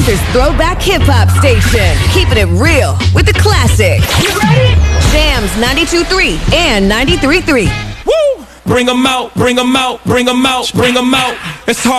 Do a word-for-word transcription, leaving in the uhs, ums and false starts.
Lancaster's throwback hip-hop station. Keeping it real with the classics. You ready? Jams ninety-two point three and ninety-three point three. Woo! Bring 'em out, bring 'em out, bring 'em out, bring 'em out. It's hard.